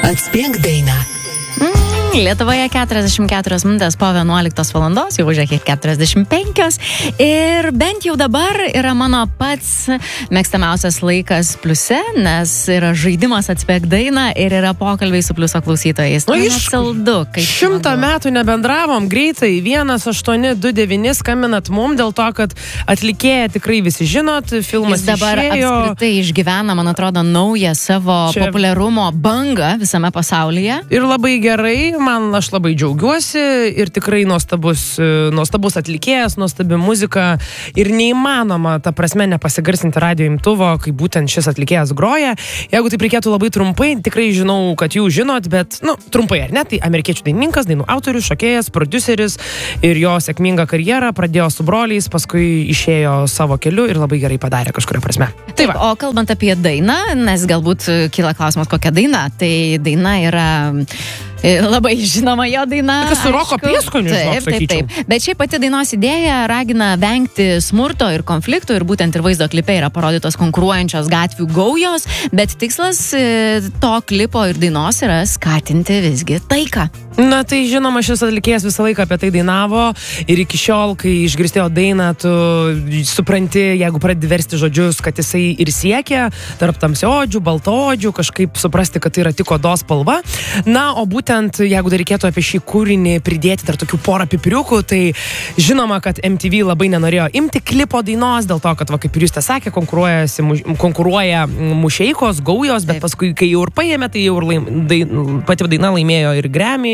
Atspėk dainą. Lietuvoje 44 minutės po 11 valandos, jau užėkė 45 ir bent jau dabar yra mano pats mėgstamiausias laikas pliuse, nes yra žaidimas Atspėk dainą ir yra pokalbiai su pliuso klausytojais. Saldu, 100 metų nebendravom, greitai 1829 skambinat mum dėl to, kad atlikėja tikrai visi žinot, filmas jis dabar išėjo. Apskritai išgyvena, man atrodo, naują savo populiarumo bangą visame pasaulyje. Ir labai gerai, aš labai džiaugiuosi ir tikrai nuostabus atlikėjas, nuostabi muzika ir neįmanoma, ta prasme, nepasigarsinti radio imtuvo, kai būtent šis atlikėjas groja. Jeigu taip reikėtų labai trumpai, tikrai žinau, kad jūs žinot, bet, trumpai ar ne, tai amerikiečių dainininkas, dainų autorius, šokėjas, prodiuseris ir jo sėkmingą karjerą pradėjo su broliais, paskui išėjo savo keliu ir labai gerai padarė kažkuria prasme. Taip, o kalbant apie dainą, nes galbūt kyla klausimas, kokia daina, tai daina yra labai žinoma jo daina. Kas su roko prieskoniu, sakyčiau. Taip. Bet šiaip pati dainos idėja ragina vengti smurto ir konfliktų ir būtent ir vaizdo klipe yra parodytos konkuruojančios gatvių gaujos, bet tikslas to klipo ir dainos yra skatinti visgi taiką. Na tai žinoma, šis atlikėjas visą laiką apie tai dainavo ir iki šiol, kai išgirstėjo dainą, tu supranti, jeigu pradedi versti žodžius, kad jisai ir siekia tarp tamsiaodžių, baltaodžių, kažkaip suprasti, kad tai yra tik odos spalva. Na, o būtent, jeigu dar reikėtų apie šį kūrinį pridėti dar tokių porą pipiriukų, tai žinoma, kad MTV labai nenorėjo imti klipo dainos, dėl to, kad, kaip ir jūs sakė, konkuruoja mušeikos, gaujos, bet paskui, kai jau ir paėmė, tai jau ir pati daina laimėjo ir Grammy,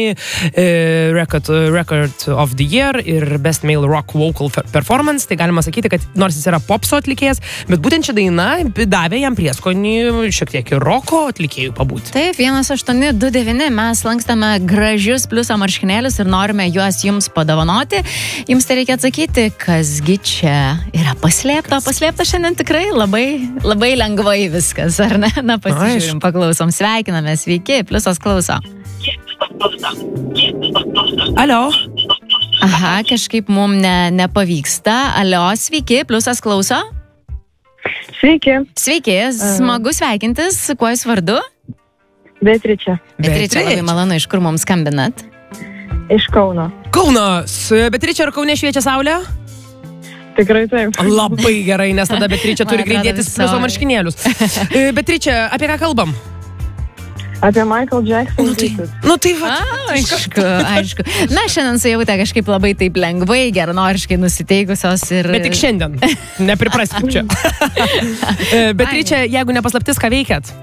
Record of the Year ir Best Male Rock Vocal Performance. Tai galima sakyti, kad nors jis yra popso atlikėjas, bet būtent ši daina davė jam prieskonį šiek tiek ir roko atlikėjų pabūti. Taip, 1829 mes lankstame gražius pliuso marškinėlius ir norime juos jums padovanoti. Jums tai reikia atsakyti, kasgi čia yra paslėpta. Paslėpta šiandien tikrai labai, labai lengvai viskas, ar ne? Na, pasižiūrim, paklausom. Sveikiname, sveiki, pliusas klauso. Alio. Aha, kažkaip mum nepavyksta. Alio, sveiki, pliusas klauso. Sveiki. Sveiki, smagu sveikintis. Kuo jūs vardu? Beatričė. Beatričė, labai malonu, iš kur mums skambinat? Iš Kauno. Kaunas. Beatričė, ar Kaune šviečia saulė? Tikrai taip. Labai gerai, nes tada Beatričė turi grindėtis pliuso marškinėlius. Beatričė, apie ką kalbam? Apie Michael Jackson. Tai va. Aišku. Na, šiandien su Jautė kažkaip labai taip lengvai, geranoriškai nusiteikusios ir... Bet tik šiandien. Nepripraskim čia. Beatričė, jeigu nepaslaptis, ką veikiat?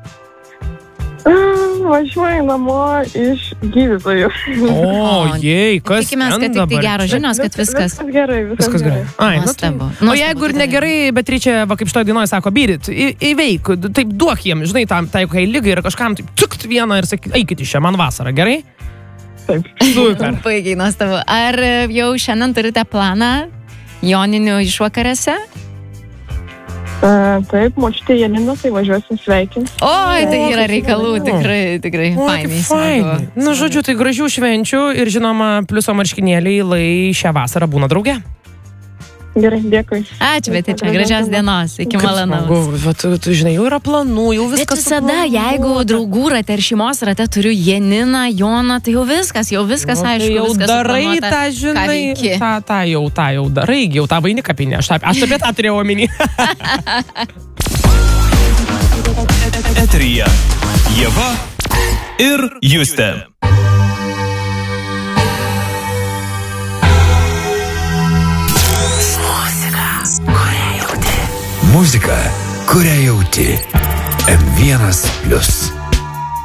Važiuoju namo iš gydytojų. Jei, kas tikimės, kad tik tai geros žinios, kad viskas gerai. Viskas gerai. Nuostabu. O jeigu ir negerai, Beatričė, kaip šitoj dainoje sako, beat it, įveik, taip duok jiems, žinai, tai kokiai lygai ir kažkam taip cukt vieną ir sakyk, eikit iš čia, man vasara, gerai? Taip. Super. Puikiai, nuostabu. Ar jau šiandien turite planą joninių išvakarėse? Taip, močiutė Janina, tai važiuosim sveikinti. Oi, tai yra reikalų, tikrai fainai. Nu, žodžiu, tai gražių švenčių ir žinoma, pliuso marškinėliai, lai šią vasarą būna drauge. Gerai, dėkui. Ačiū, Beatričė, gražios dienos, iki malonaus. Tu žinai, jau yra planų, jau viskas. Bet visada, jeigu draugų rate ar šeimos rate turiu Janiną, Joną, tai jau viskas aišku. Jau darai tą, žinai, tą jau darai, jau tą vainiką pinė. Aš apie tą turėjau omeny. Eteryje Ieva ir Justė. Muzika, kurią jauti. M1+.